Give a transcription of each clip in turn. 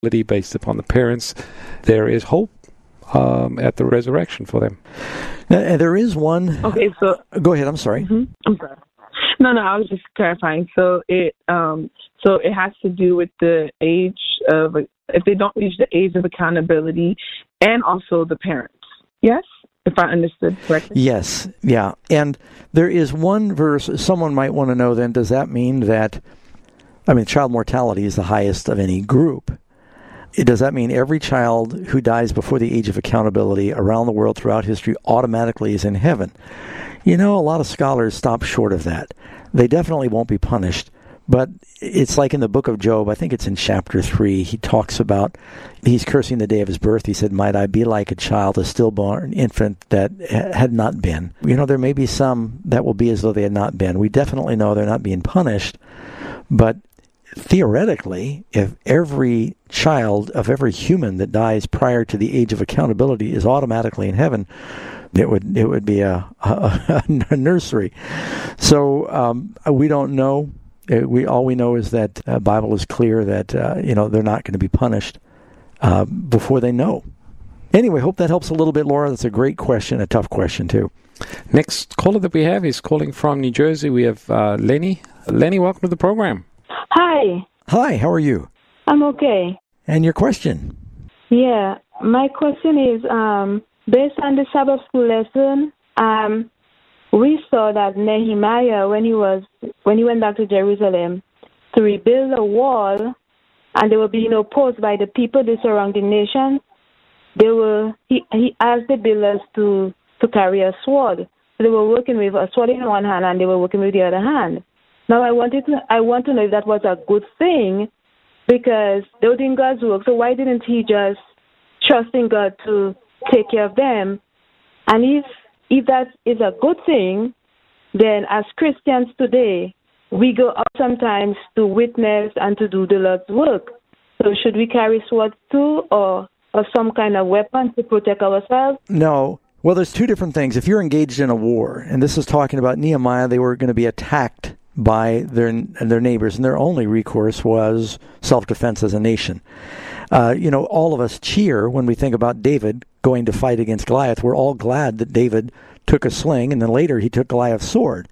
based upon the parents, there is hope at the resurrection for them. Now, there is one. Okay, so go ahead. I'm sorry. I'm sorry. No, I was just clarifying. So it has to do with the age of, if they don't reach the age of accountability, and also the parents. Yes, if I understood correctly. Yes, yeah. And there is one verse. Someone might want to know. Then, does that mean that? I mean, child mortality is the highest of any group. Does that mean every child who dies before the age of accountability around the world throughout history automatically is in heaven? You know, a lot of scholars stop short of that. They definitely won't be punished. But it's like in the book of Job, I think it's in chapter 3, he talks about, he's cursing the day of his birth. He said, might I be like a child, a stillborn infant that had not been. You know, there may be some that will be as though they had not been. We definitely know they're not being punished. But theoretically, if every child of every human that dies prior to the age of accountability is automatically in heaven, it would be a nursery. So we don't know. All we know is that the Bible is clear that they're not going to be punished before they know. Anyway, hope that helps a little bit, Laura. That's a great question, a tough question too. Next caller that we have is calling from New Jersey. We have Lenny. Lenny, welcome to the program. Hi. Hi, how are you? I'm okay. And your question? Yeah, my question is, based on the Sabbath school lesson, we saw that Nehemiah, when he went back to Jerusalem to rebuild a wall, and they were being opposed by the people, the surrounding nations, he asked the builders to carry a sword. So they were working with a sword in one hand, and they were working with the other hand. Now, I want to know if that was a good thing, because they were doing God's work. So why didn't he just trust in God to take care of them? And if that is a good thing, then as Christians today, we go out sometimes to witness and to do the Lord's work. So should we carry swords too, or some kind of weapon to protect ourselves? No. Well, there's two different things. If you're engaged in a war, and this is talking about Nehemiah, they were going to be attacked by their neighbors, and their only recourse was self-defense as a nation. All of us cheer when we think about David going to fight against Goliath. We're all glad that David took a sling, and then later he took Goliath's sword.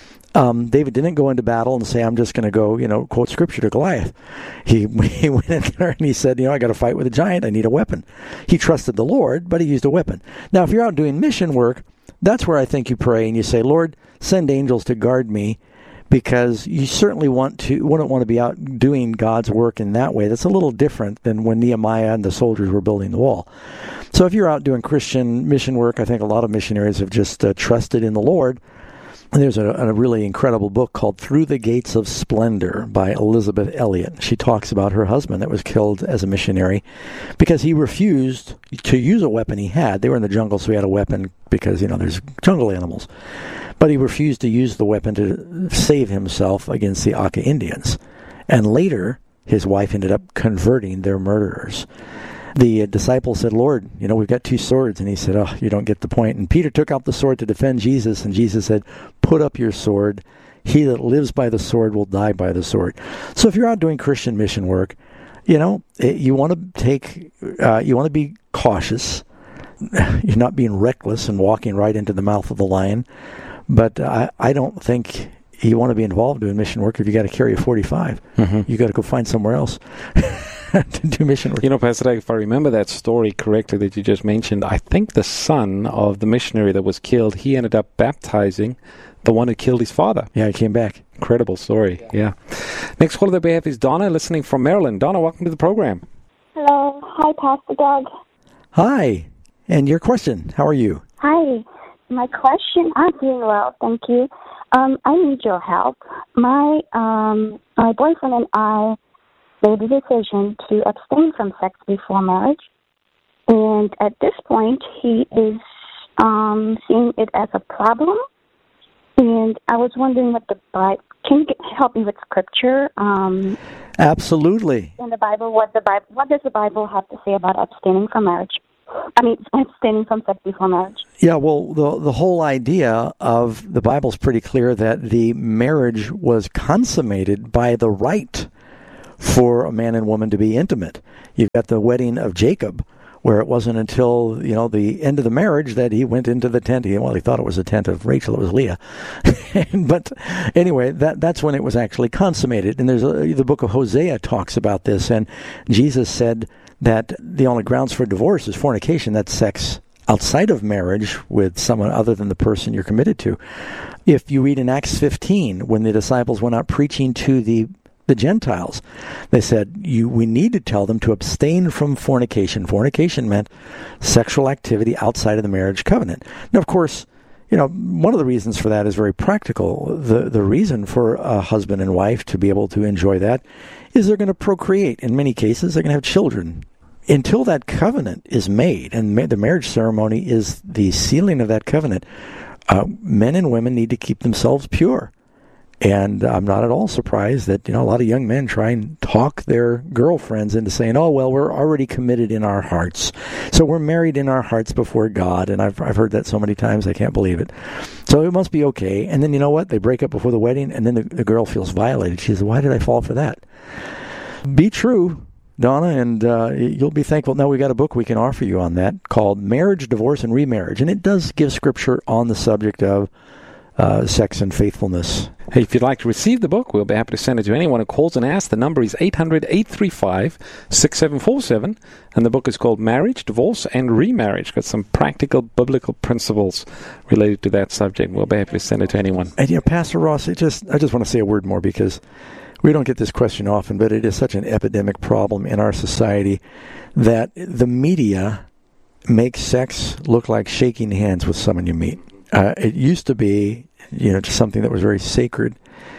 David didn't go into battle and say, I'm just going to go, quote scripture to Goliath. He went in there and he said, I got to fight with a giant. I need a weapon. He trusted the Lord, but he used a weapon. Now, if you're out doing mission work, that's where I think you pray and you say, Lord, send angels to guard me, because you certainly wouldn't want to be out doing God's work in that way. That's a little different than when Nehemiah and the soldiers were building the wall. So if you're out doing Christian mission work, I think a lot of missionaries have just trusted in the Lord. And there's a really incredible book called Through the Gates of Splendor by Elizabeth Elliot. She talks about her husband that was killed as a missionary because he refused to use a weapon he had. They were in the jungle, so he had a weapon because, there's jungle animals. But he refused to use the weapon to save himself against the Aka Indians. And later, his wife ended up converting their murderers. The disciples said, Lord, we've got two swords. And he said, oh, you don't get the point. And Peter took out the sword to defend Jesus. And Jesus said, put up your sword. He that lives by the sword will die by the sword. So if you're out doing Christian mission work, you want to be cautious. You're not being reckless and walking right into the mouth of the lion. But I don't think you want to be involved doing mission work if you got to carry a 45. Mm-hmm. You got to go find somewhere else to do mission work. Pastor Doug, if I remember that story correctly that you just mentioned, I think the son of the missionary that was killed, he ended up baptizing the one who killed his father. Yeah, he came back. Incredible story, yeah. Next caller that we have is Donna, listening from Maryland. Donna, welcome to the program. Hello. Hi, Pastor Doug. Hi. And your question, how are you? Hi. My question, I'm doing well, thank you. I need your help. My boyfriend and I made the decision to abstain from sex before marriage. And at this point, he is seeing it as a problem. And I was wondering what the Bible, can you help me with scripture? Absolutely. In the Bible, what does the Bible have to say about abstaining from marriage? Abstaining from sex before marriage. Yeah, well, the whole idea of the Bible's pretty clear that the marriage was consummated by the right for a man and woman to be intimate. You've got the wedding of Jacob, where it wasn't until, the end of the marriage that he went into the tent. He thought it was a tent of Rachel. It was Leah. But anyway, that's when it was actually consummated. And there's the book of Hosea talks about this. And Jesus said that the only grounds for divorce is fornication. That's sex outside of marriage with someone other than the person you're committed to. If you read in Acts 15, when the disciples went out preaching to the Gentiles, they said, we need to tell them to abstain from fornication. Fornication meant sexual activity outside of the marriage covenant. Now, of course, one of the reasons for that is very practical. The reason for a husband and wife to be able to enjoy that is they're going to procreate. In many cases, they're going to have children. Until that covenant is made, and the marriage ceremony is the sealing of that covenant, men and women need to keep themselves pure. And I'm not at all surprised that, a lot of young men try and talk their girlfriends into saying, oh, well, we're already committed in our hearts. So we're married in our hearts before God. And I've heard that so many times, I can't believe it. So it must be okay. And then, you know what? They break up before the wedding, and then the girl feels violated. She says, why did I fall for that? Be true, Donna, and you'll be thankful. Now, we've got a book we can offer you on that called Marriage, Divorce, and Remarriage. And it does give scripture on the subject of sex and faithfulness. Hey, if you'd like to receive the book, we'll be happy to send it to anyone who calls and asks. The number is 800-835-6747, and the book is called Marriage, Divorce, and Remarriage. Got some practical biblical principles related to that subject. We'll be happy to send it to anyone. And, Pastor Ross, I just want to say a word more, because we don't get this question often, but it is such an epidemic problem in our society that the media makes sex look like shaking hands with someone you meet. It used to be, just something that was very sacred,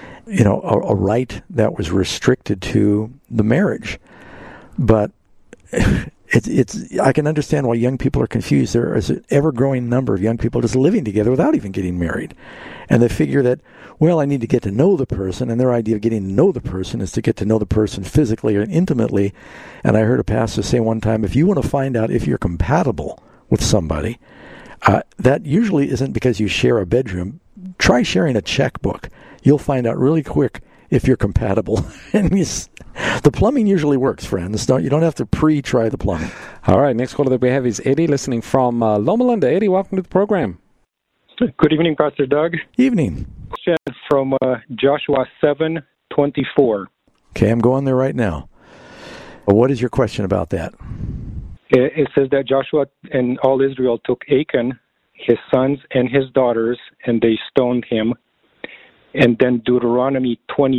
a right that was restricted to the marriage. But I can understand why young people are confused. There is an ever-growing number of young people just living together without even getting married. And they figure that, I need to get to know the person, and their idea of getting to know the person is to get to know the person physically or intimately. And I heard a pastor say one time, if you want to find out if you're compatible with somebody, that usually isn't because you share a bedroom. Try sharing a checkbook. You'll find out really quick if you're compatible. And the plumbing usually works, friends. You don't have to pre-try the plumbing. All right, next caller that we have is Eddie, listening from Loma Linda. Eddie, welcome to the program. Good evening, Pastor Doug. Evening. Question from Joshua 7:24. Okay, I'm going there right now. What is your question about that? It says that Joshua and all Israel took Achan, his sons, and his daughters, and they stoned him. And then Deuteronomy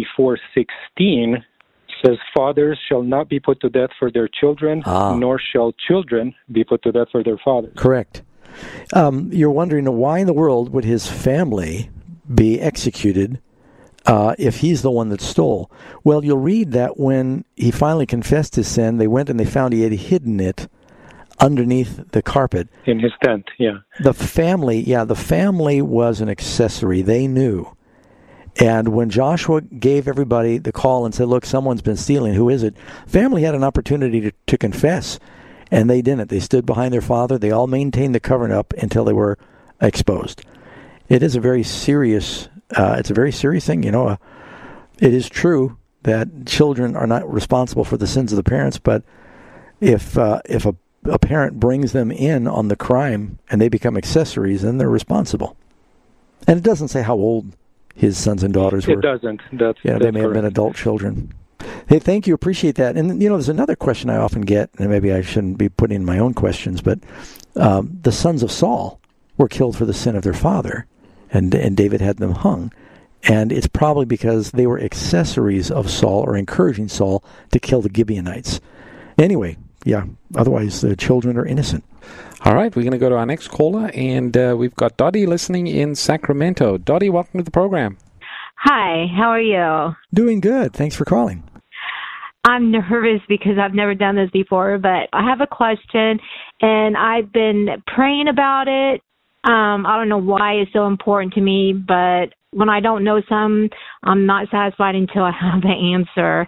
24:16 says, fathers shall not be put to death for their children, nor shall children be put to death for their fathers. Correct. You're wondering why in the world would his family be executed if he's the one that stole. Well, you'll read that when he finally confessed his sin, they went and they found he had hidden it underneath the carpet. In his tent, yeah. The family was an accessory. They knew. And when Joshua gave everybody the call and said, look, someone's been stealing, who is it? Family had an opportunity to confess, and they didn't. They stood behind their father. They all maintained the covering-up until they were exposed. It is a very serious thing. It is true that children are not responsible for the sins of the parents, but if a parent brings them in on the crime and they become accessories, then they're responsible. And it doesn't say how old his sons and daughters were. It doesn't. They may have been adult children. Hey, thank you. Appreciate that. And, there's another question I often get, and maybe I shouldn't be putting in my own questions, but the sons of Saul were killed for the sin of their father, and David had them hung. And it's probably because they were accessories of Saul or encouraging Saul to kill the Gibeonites. Anyway, otherwise the children are innocent. All right, we're going to go to our next caller, and we've got Dottie listening in Sacramento. Dottie, welcome to the program. Hi, how are you? Doing good. Thanks for calling. I'm nervous because I've never done this before, but I have a question, and I've been praying about it. I don't know why it's so important to me, but when I don't know something, I'm not satisfied until I have the answer.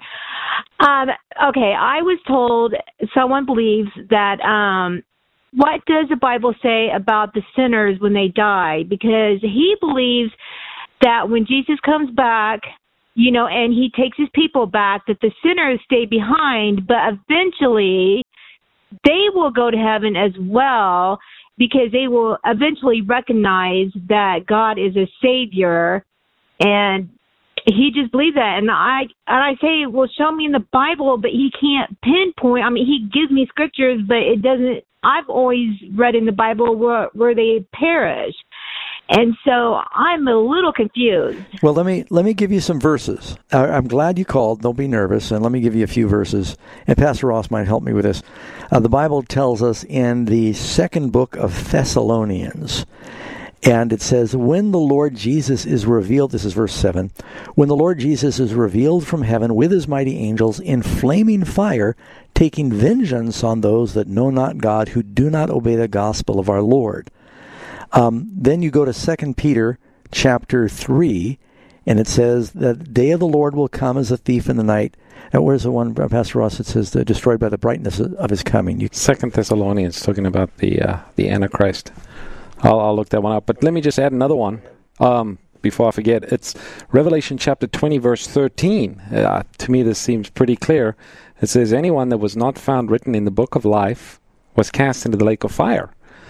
Okay, I was told someone believes that what does the Bible say about the sinners when they die? Because he believes that when Jesus comes back, and he takes his people back, that the sinners stay behind, but eventually they will go to heaven as well, because they will eventually recognize that God is a Savior, and he just believes that. And I say, well, show me in the Bible, but he can't pinpoint. I mean, he gives me scriptures, but it doesn't. I've always read in the Bible where they perish. And so I'm a little confused. Well, let me give you some verses. I'm glad you called. Don't be nervous. And let me give you a few verses. And Pastor Ross might help me with this. The Bible tells us in the second book of Thessalonians, and it says, when the Lord Jesus is revealed, this is verse 7, when the Lord Jesus is revealed from heaven with his mighty angels in flaming fire, taking vengeance on those that know not God, who do not obey the gospel of our Lord. Then you go to 2 Peter chapter 3, and it says that the day of the Lord will come as a thief in the night. Now, where's the one, Pastor Ross, it says, destroyed by the brightness of his coming? 2 Thessalonians, talking about the Antichrist. I'll look that one up. But let me just add another one before I forget. It's Revelation chapter 20, verse 13. To me, this seems pretty clear. It says, anyone that was not found written in the book of life was cast into the lake of fire.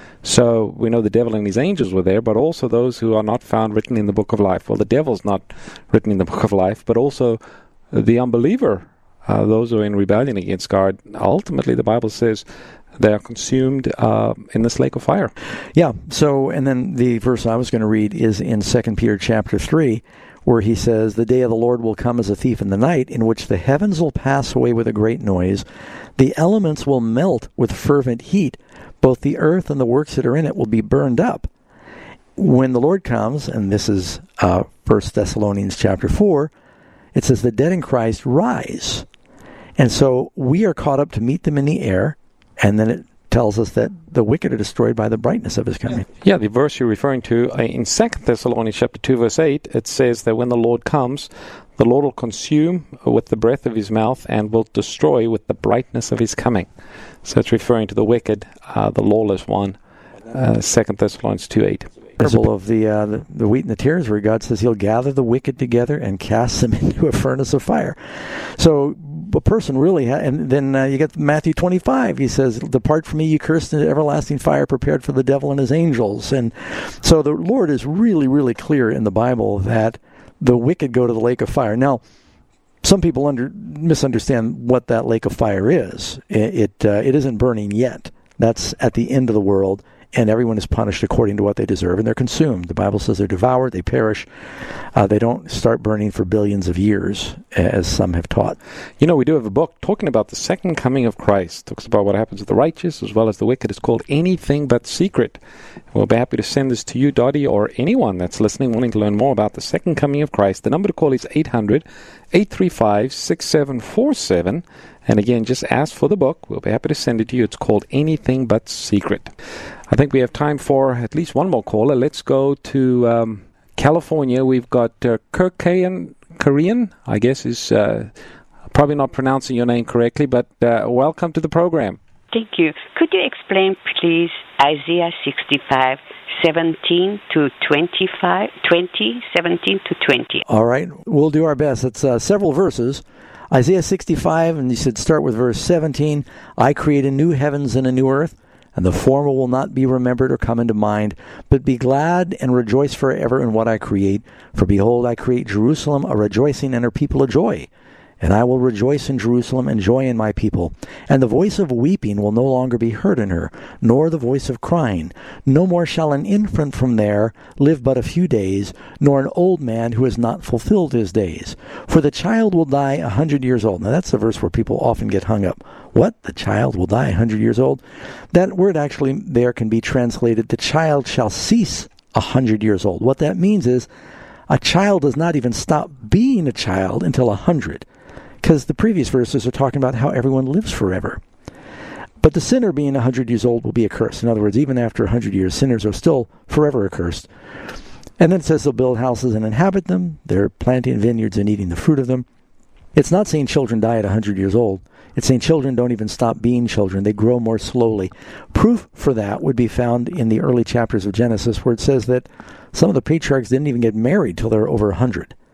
So we know the devil and his angels were there, but also those who are not found written in the book of life. Well, the devil's not written in the book of life, but also the unbeliever, those who are in rebellion against God. Ultimately, the Bible says they are consumed in this lake of fire. Yeah, so, and then the verse I was going to read is in 2 Peter chapter 3, where he says, the day of the Lord will come as a thief in the night, in which the heavens will pass away with a great noise, the elements will melt with fervent heat, both the earth and the works that are in it will be burned up. When the Lord comes, and this is 1 Thessalonians chapter 4, it says the dead in Christ rise. And so we are caught up to meet them in the air, and then it tells us that the wicked are destroyed by the brightness of his coming. Yeah, the verse you're referring to in 2 Thessalonians chapter 2, verse 8, it says that when the Lord comes, the Lord will consume with the breath of his mouth and will destroy with the brightness of his coming. So it's referring to the wicked, the lawless one, 2 Thessalonians 2:8. Parable of the wheat and the tares, where God says he'll gather the wicked together and cast them into a furnace of fire. So a person really, and then you get Matthew 25. He says, depart from me, you cursed, into everlasting fire prepared for the devil and his angels. And so the Lord is really, really clear in the Bible that the wicked go to the lake of fire. Now, some people misunderstand what that lake of fire is. It isn't burning yet. That's at the end of the world, and everyone is punished according to what they deserve, and they're consumed. The Bible says they're devoured, they perish. They don't start burning for billions of years, as some have taught. You know, we do have a book talking about the second coming of Christ. It talks about what happens with the righteous as well as the wicked. It's called Anything But Secret. We'll be happy to send this to you, Dottie, or anyone that's listening wanting to learn more about the second coming of Christ. The number to call is 800-835-6747. And again, just ask for the book. We'll be happy to send it to you. It's called Anything But Secret. I think we have time for at least one more caller. Let's go to California. We've got Korean, I guess is probably not pronouncing your name correctly, but welcome to the program. Thank you. Could you explain, please, Isaiah 65, 17 to 25, 20, 17 to 20? All right. We'll do our best. It's several verses. Isaiah 65, and you should start with verse 17. I create a new heavens and a new earth, and the former will not be remembered or come into mind, but be glad and rejoice forever in what I create. For behold, I create Jerusalem a rejoicing and her people a joy. And I will rejoice in Jerusalem and joy in my people. And the voice of weeping will no longer be heard in her, nor the voice of crying. No more shall an infant from there live but a few days, nor an old man who has not fulfilled his days. For the child will die 100 years old. Now that's the verse where people often get hung up. What? The child will die 100 years old? That word actually there can be translated, the child shall cease 100 years old. What that means is a child does not even stop being a child until 100. Because the previous verses are talking about how everyone lives forever. But the sinner being 100 years old will be accursed. In other words, even after 100 years, sinners are still forever accursed. And then it says they'll build houses and inhabit them. They're planting vineyards and eating the fruit of them. It's not saying children die at 100 years old. It's saying children don't even stop being children. They grow more slowly. Proof for that would be found in the early chapters of Genesis, where it says that some of the patriarchs didn't even get married till they were over 100.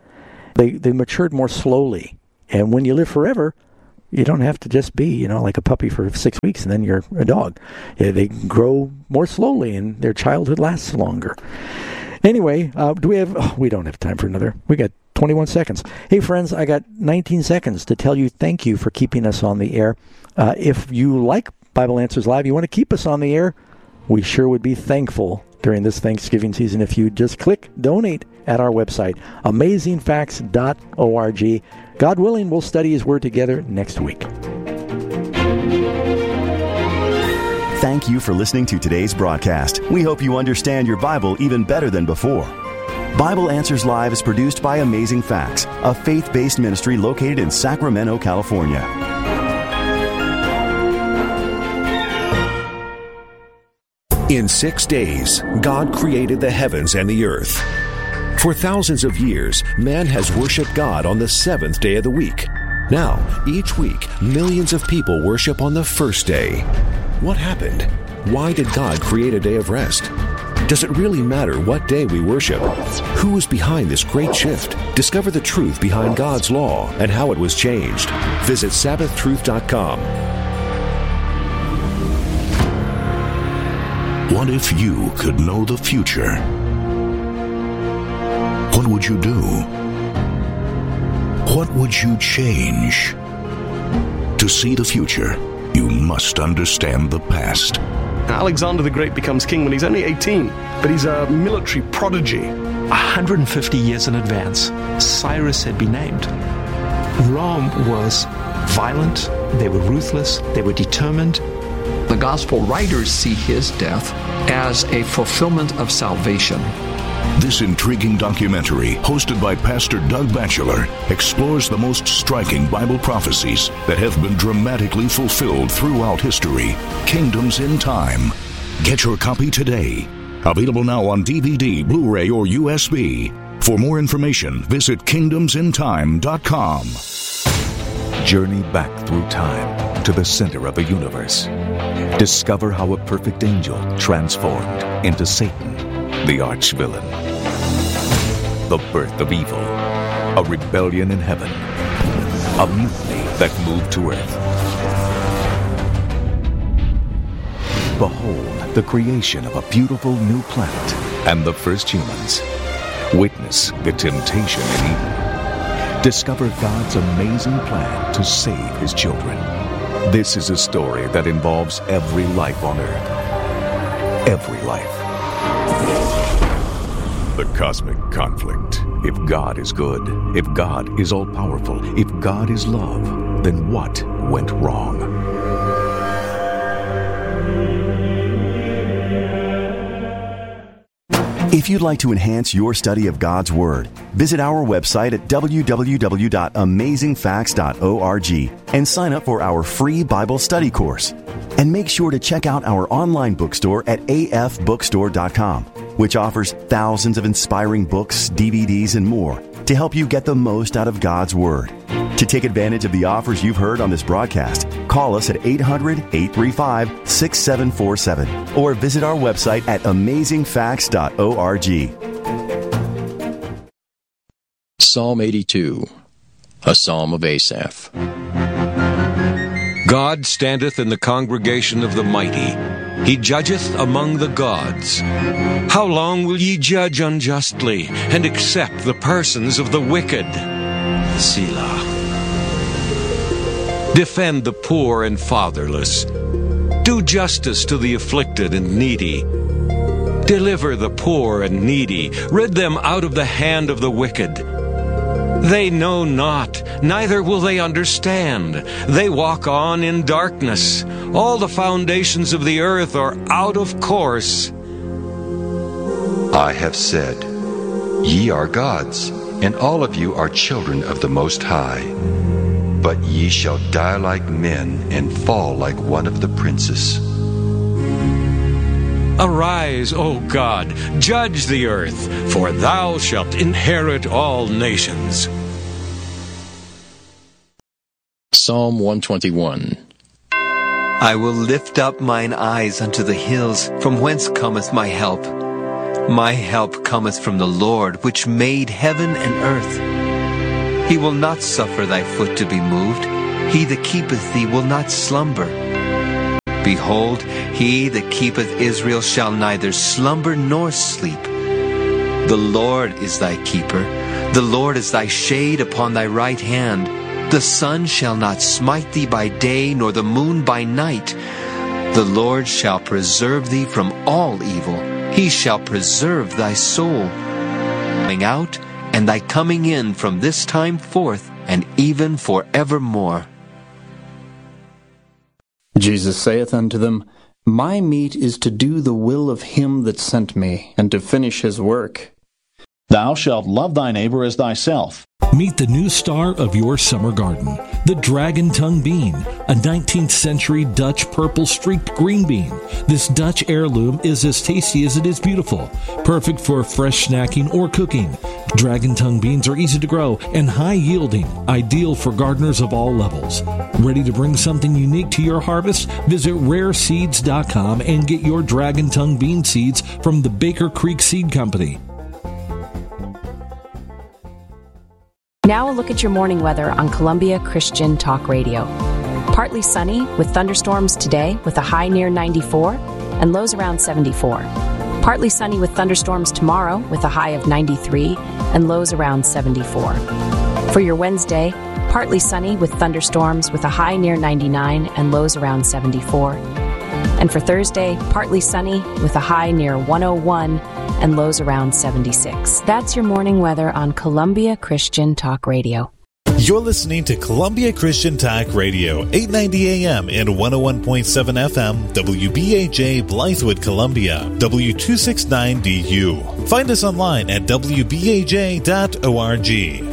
they matured more slowly. And when you live forever, you don't have to just be, like a puppy for 6 weeks and then you're a dog. They grow more slowly and their childhood lasts longer. Anyway, we don't have time for another. We got 21 seconds. Hey, friends, I got 19 seconds to tell you thank you for keeping us on the air. If you like Bible Answers Live, you want to keep us on the air, we sure would be thankful during this Thanksgiving season if you just click donate at our website, amazingfacts.org. God willing, we'll study His Word together next week. Thank you for listening to today's broadcast. We hope you understand your Bible even better than before. Bible Answers Live is produced by Amazing Facts, a faith-based ministry located in Sacramento, California. In 6 days, God created the heavens and the earth. For thousands of years, man has worshiped God on the seventh day of the week. Now, each week, millions of people worship on the first day. What happened? Why did God create a day of rest? Does it really matter what day we worship? Who is behind this great shift? Discover the truth behind God's law and how it was changed. Visit SabbathTruth.com. What if you could know the future? What would you do? What would you change? To see the future, you must understand the past. Alexander the Great becomes king when he's only 18, but he's a military prodigy. 150 years in advance, Cyrus had been named. Rome was violent, they were ruthless, they were determined. The gospel writers see his death as a fulfillment of salvation. This intriguing documentary, hosted by Pastor Doug Batchelor, explores the most striking Bible prophecies that have been dramatically fulfilled throughout history. Kingdoms in Time. Get your copy today. Available now on DVD, Blu-ray, or USB. For more information, visit kingdomsintime.com. Journey back through time to the center of the universe. Discover how a perfect angel transformed into Satan, the arch-villain. The birth of evil, a rebellion in heaven, a mutiny that moved to earth. Behold the creation of a beautiful new planet and the first humans. Witness the temptation in Eden. Discover God's amazing plan to save His children. This is a story that involves every life on earth. Every life. The cosmic conflict. If God is good, if God is all-powerful, if God is love, then what went wrong? If you'd like to enhance your study of God's Word, visit our website at www.amazingfacts.org and sign up for our free Bible study course. And make sure to check out our online bookstore at afbookstore.com, which offers thousands of inspiring books, DVDs, and more to help you get the most out of God's Word. To take advantage of the offers you've heard on this broadcast, call us at 800-835-6747 or visit our website at amazingfacts.org. Psalm 82, a psalm of Asaph. God standeth in the congregation of the mighty. He judgeth among the gods. How long will ye judge unjustly, and accept the persons of the wicked? Selah. Defend the poor and fatherless. Do justice to the afflicted and needy. Deliver the poor and needy. Rid them out of the hand of the wicked. They know not, neither will they understand. They walk on in darkness. All the foundations of the earth are out of course. I have said, Ye are gods, and all of you are children of the Most High. But ye shall die like men, and fall like one of the princes. Arise, O God, judge the earth, for thou shalt inherit all nations. Psalm 121. I will lift up mine eyes unto the hills, from whence cometh my help. My help cometh from the Lord, which made heaven and earth. He will not suffer thy foot to be moved. He that keepeth thee will not slumber. Behold, he that keepeth Israel shall neither slumber nor sleep. The Lord is thy keeper. The Lord is thy shade upon thy right hand. The sun shall not smite thee by day, nor the moon by night. The Lord shall preserve thee from all evil. He shall preserve thy soul. Coming out and thy coming in from this time forth and even forevermore. Jesus saith unto them, My meat is to do the will of him that sent me, and to finish his work. Thou shalt love thy neighbor as thyself. Meet the new star of your summer garden, the dragon tongue bean, a 19th century Dutch purple streaked green bean. This Dutch heirloom is as tasty as it is beautiful, perfect for fresh snacking or cooking. Dragon tongue beans are easy to grow and high yielding, ideal for gardeners of all levels. Ready to bring something unique to your harvest? Visit rareseeds.com and get your dragon tongue bean seeds from the Baker Creek Seed Company. Now a look at your morning weather on Columbia Christian Talk Radio. Partly sunny with thunderstorms today with a high near 94 and lows around 74. Partly sunny with thunderstorms tomorrow with a high of 93 and lows around 74. For your Wednesday, partly sunny with thunderstorms with a high near 99 and lows around 74. And for Thursday, partly sunny with a high near 101 and lows around 76. That's your morning weather on Columbia Christian Talk Radio. You're listening to Columbia Christian Talk Radio, 890 AM and 101.7 FM, WBAJ Blythewood, Columbia, W269DU. Find us online at WBAJ.org.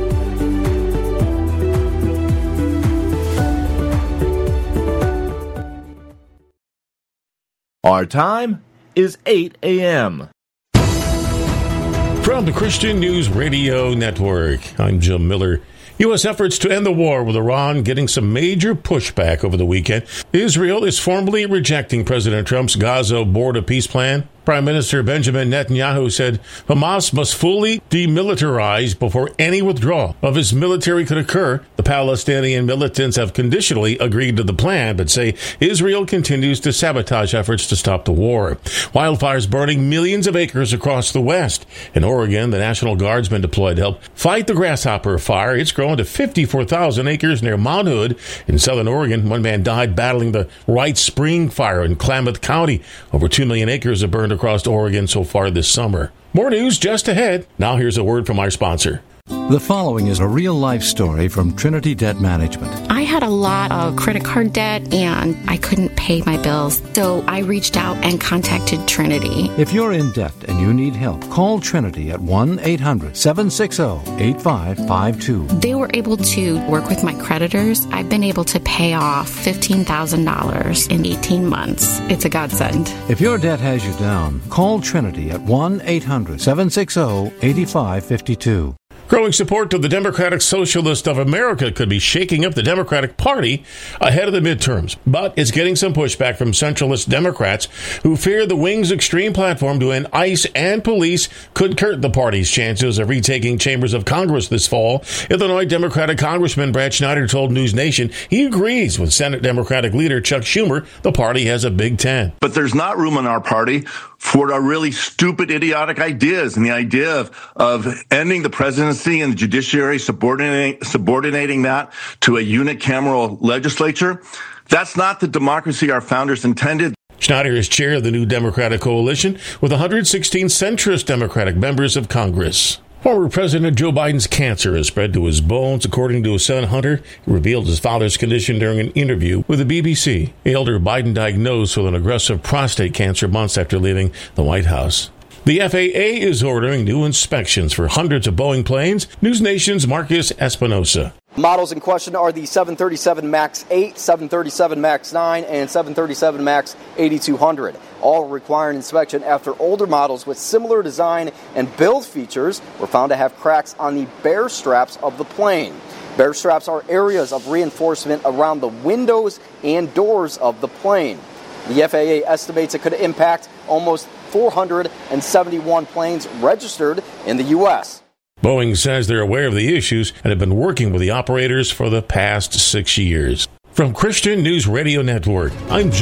Our time is 8 a.m. From the Christian News Radio Network, I'm Jim Miller. U.S. efforts to end the war with Iran getting some major pushback over the weekend. Israel is formally rejecting President Trump's Gaza border peace plan. Prime Minister Benjamin Netanyahu said Hamas must fully demilitarize before any withdrawal of its military could occur. The Palestinian militants have conditionally agreed to the plan, but say Israel continues to sabotage efforts to stop the war. Wildfires burning millions of acres across the West. In Oregon, the National Guard's been deployed to help fight the grasshopper fire. It's grown to 54,000 acres near Mount Hood. In southern Oregon, one man died battling the Wright Spring fire in Klamath County. Over 2 million acres have burned across Oregon so far this summer. More news just ahead. Now here's a word from our sponsor. The following is a real-life story from Trinity Debt Management. I had a lot of credit card debt, and I couldn't pay my bills, so I reached out and contacted Trinity. If you're in debt and you need help, call Trinity at 1-800-760-8552. They were able to work with my creditors. I've been able to pay off $15,000 in 18 months. It's a godsend. If your debt has you down, call Trinity at 1-800-760-8552. Growing support to the Democratic Socialist of America could be shaking up the Democratic Party ahead of the midterms, but it's getting some pushback from centralist Democrats who fear the wing's extreme platform to end ICE and police could hurt the party's chances of retaking chambers of Congress this fall. Illinois Democratic Congressman Brad Schneider told News Nation he agrees with Senate Democratic leader Chuck Schumer. The party has a Big Ten. But there's not room in our party for our really stupid, idiotic ideas, and the idea of ending the presidency and the judiciary, subordinating that to a unicameral legislature. That's not the democracy our founders intended. Schneider is chair of the new Democratic coalition with 116 centrist Democratic members of Congress. Former President Joe Biden's cancer has spread to his bones. According to his son, Hunter, he revealed his father's condition during an interview with the BBC. The elder Biden diagnosed with an aggressive prostate cancer months after leaving the White House. The FAA is ordering new inspections for hundreds of Boeing planes. News Nation's Marcus Espinosa. Models in question are the 737 MAX 8, 737 MAX 9, and 737 MAX 8200. All require an inspection after older models with similar design and build features were found to have cracks on the bear straps of the plane. Bear straps are areas of reinforcement around the windows and doors of the plane. The FAA estimates it could impact almost 471 planes registered in the U.S. Boeing says they're aware of the issues and have been working with the operators for the past 6 years. From Christian News Radio Network, I'm Jim